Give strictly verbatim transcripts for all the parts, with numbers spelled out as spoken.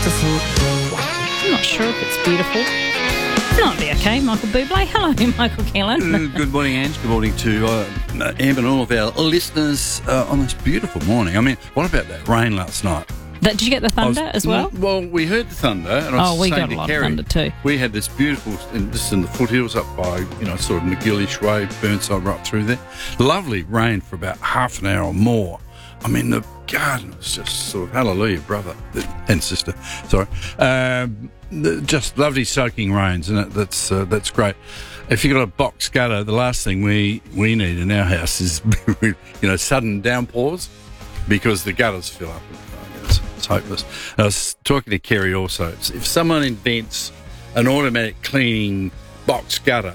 beautiful. I'm not sure if it's beautiful. Might be okay. Michael Bublé. Hello, Michael Keelan. Good morning, Ange. Good morning to uh, Amber and all of our listeners uh, on this beautiful morning. I mean, what about that rain last night? That, did you get the thunder was, as well? Well, we heard the thunder. And I was oh, we saying got a to lot Kerry, of thunder too. We had this beautiful, and this is in the foothills up by, you know, sort of McGillish Way, Burnside, right through there. Lovely rain for about half an hour or more. I mean, the garden was just sort of hallelujah, brother and sister. Sorry. Um, just lovely soaking rains, and that, that's uh, that's great. If you've got a box gutter, the last thing we, we need in our house is, you know, sudden downpours because the gutters fill up. It's, it's hopeless. I was talking to Kerry also. If someone invents an automatic cleaning box gutter,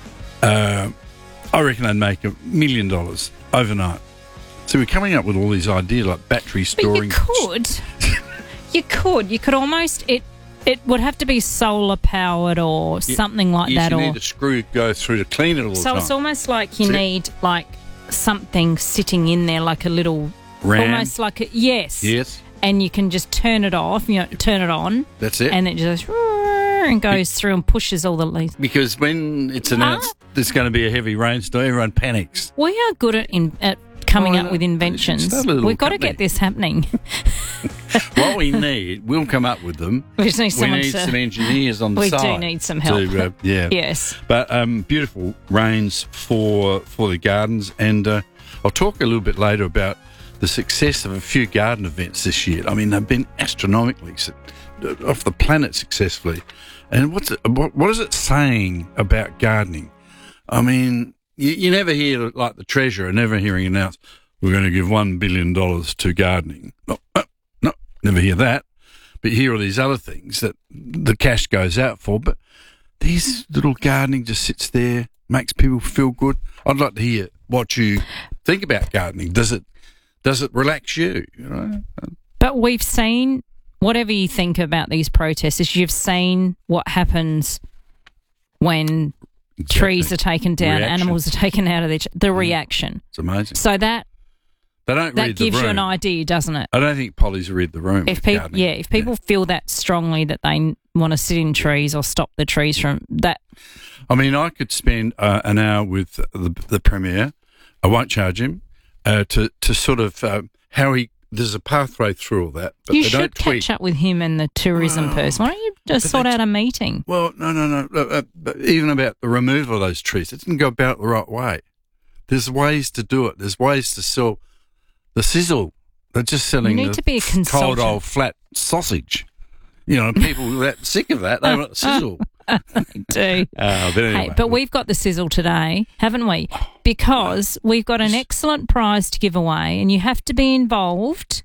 uh, I reckon they'd make a million dollars overnight. So we're coming up with all these ideas like battery storing. But you could. you could. You could almost... It It would have to be solar powered or yeah, something like yes, that. You or need a screw to go through to clean it all the so time. it's almost like you See? need like something sitting in there, like a little... Ram? Almost like a... Yes. Yes. And you can just turn it off, you know, turn it on. That's it. And it just... and goes through and pushes all the leaves. Because when it's announced ah. there's going to be a heavy rainstorm, everyone panics. We are good at... In, at coming oh, up with inventions. We've got company. to get this happening. What we need, we'll come up with them. We just need, we need to, some engineers on the we side. We do need some help. To, uh, yeah. Yes. But um, beautiful rains for for the gardens, and uh, I'll talk a little bit later about the success of a few garden events this year. I mean, they've been astronomically off the planet successfully. And what's it, what, what is it saying about gardening? I mean, you, you never hear, like the Treasurer, never hearing announced, we're going to give one billion dollars to gardening. No, no, no, never hear that. But you hear all these other things that the cash goes out for. But these little gardening just sits there, makes people feel good. I'd like to hear what you think about gardening. Does it does it relax you? You know? But we've seen, whatever you think about these protests, you've seen what happens when exactly. trees are taken down, reaction. Animals are taken out of their... The mm. reaction. It's amazing. So that... They don't that read gives the room. you an idea, doesn't it? I don't think pollies read the room. If people, yeah, if people yeah. feel that strongly that they want to sit in trees or stop the trees from that. I mean, I could spend uh, an hour with the, the Premier. I won't charge him uh, to to sort of uh, how he. There's a pathway through all that. But you they should don't catch tweet. up with him and the tourism well, person. Why don't you just sort out a meeting? Well, no, no, no. Uh, uh, but even about the removal of those trees, it didn't go about the right way. There's ways to do it. There's ways to sell. The sizzle, they're just selling you need the to be a consultant. cold old flat sausage. You know, people are that sick of that. They want sizzle. I do. Uh, but anyway. Hey, but we've got the sizzle today, haven't we? Because we've got an excellent prize to give away, and you have to be involved.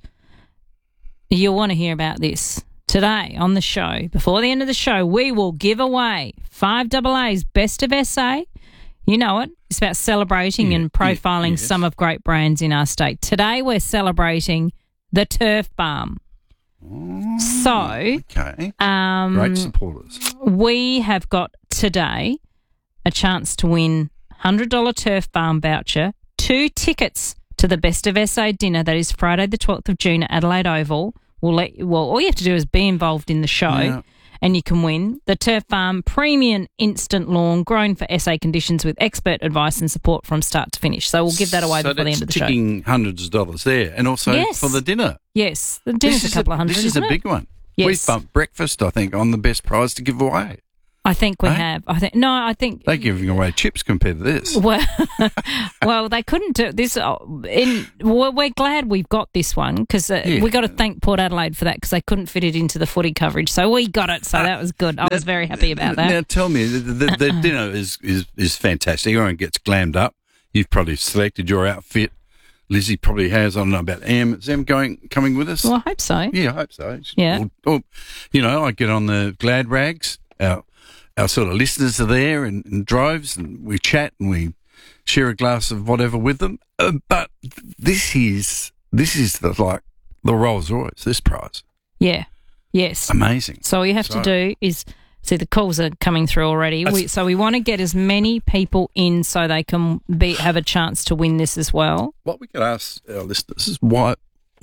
You'll want to hear about this today on the show. Before the end of the show, we will give away five double A's Best of S A. You know it. It's about celebrating yeah, and profiling yeah, yes. some of great brands in our state. Today we're celebrating the Turf Balm. Oh, so, okay. um, great supporters. We have got today a chance to win a one hundred dollars Turf Balm voucher, two tickets to the Best of S A dinner. That is Friday the twelfth of June at Adelaide Oval. We'll let you, well, all you have to do is be involved in the show. Yeah. And you can win the Turf Farm Premium Instant Lawn, grown for S A conditions with expert advice and support from start to finish. So we'll give that away so before the end of the show. So ticking hundreds of dollars there. And also yes. for the dinner. Yes, the dinner's a couple a, of hundred, This is isn't a it? big one. Yes. We've bumped breakfast, I think, on the best prize to give away. I think we hey? have. I think No, I think... They're giving away chips compared to this. Well, well they couldn't do this. In, well, we're glad we've got this one because uh, yeah. we got to thank Port Adelaide for that because they couldn't fit it into the footy coverage. So we got it. So uh, that was good. I was very happy about that. Now tell me, the, the, the dinner is, is, is fantastic. Everyone gets glammed up. You've probably selected your outfit. Lizzie probably has. I don't know about Em. Is Em going, coming with us? Well, I hope so. Yeah, I hope so. Yeah. Or, or, you know, I get on the Glad Rags. Our, our sort of listeners are there in, in droves, and we chat and we share a glass of whatever with them. Uh, but this is this is the, like the Rolls Royce. This prize. Yeah. Yes. Amazing. So all you have so, to do is. See, the calls are coming through already. We, so we want to get as many people in so they can be have a chance to win this as well. What we could ask our listeners is why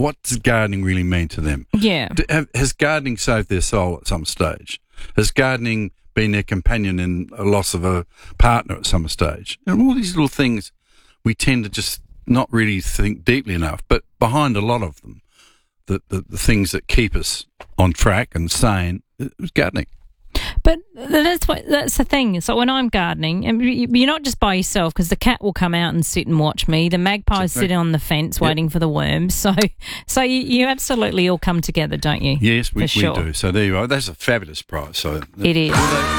what does gardening really mean to them? Yeah. D- have, has gardening saved their soul at some stage? Has gardening been their companion in a loss of a partner at some stage? And all these little things we tend to just not really think deeply enough, but behind a lot of them, the, the, the things that keep us on track and sane is gardening. But that's what that's the thing. So when I'm gardening, and you're not just by yourself, because the cat will come out and sit and watch me. The magpie's sitting on the fence yep. waiting for the worms. So, so you, you absolutely all come together, don't you? Yes, we, for sure. we do. So there you are. That's a fabulous prize. So it is.